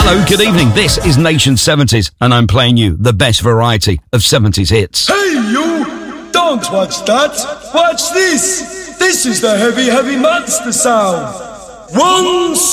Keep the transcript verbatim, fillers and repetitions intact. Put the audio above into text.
Hello, good evening. This is Nation seventies, and I'm playing you the best variety of seventies hits. Hey, you! Don't watch that. Watch this. This is the heavy, heavy monster sound. One